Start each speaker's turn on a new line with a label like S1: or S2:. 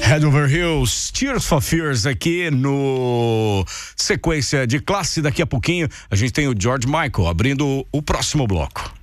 S1: Head Over Heels, Tears for Fears aqui no Sequência de Classe. Daqui a pouquinho a gente tem o George Michael abrindo o próximo bloco.